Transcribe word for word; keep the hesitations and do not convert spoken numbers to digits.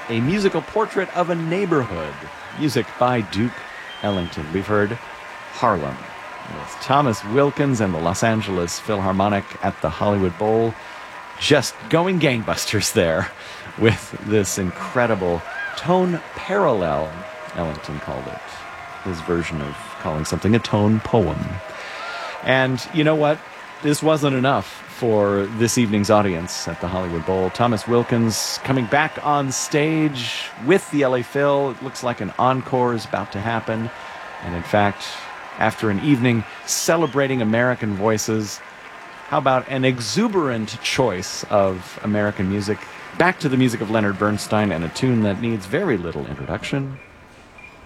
A Musical Portrait of a Neighborhood. Music by Duke Ellington. We've heard Harlem with Thomas Wilkins and the Los Angeles Philharmonic at the Hollywood Bowl. Just going gangbusters there with this incredible tone parallel, Ellington called it. His version of calling something a tone poem. And you know what? This wasn't enough for this evening's audience at the Hollywood Bowl. Thomas Wilkins coming back on stage with the L A Phil. It looks like an encore is about to happen. And in fact, after an evening celebrating American voices, how about an exuberant choice of American music? Back to the music of Leonard Bernstein and a tune that needs very little introduction.